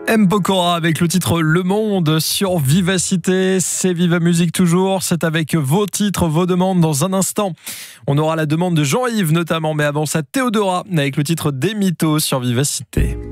M. Pokora avec le titre Le Monde sur Vivacité. C'est Viva Musique toujours. C'est avec vos titres, vos demandes dans un instant. On aura la demande de Jean-Yves notamment, mais avant ça, Théodora avec le titre Des Mythos sur Vivacité.